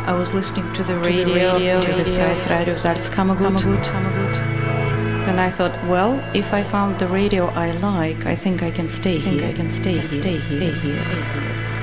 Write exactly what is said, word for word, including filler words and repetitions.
I was listening to the radio, to the, radio, to the first radio Salzkammergut. Then I thought, well, if I found the radio I like, I think I can stay here. I think I can stay here. Stay here. Stay here.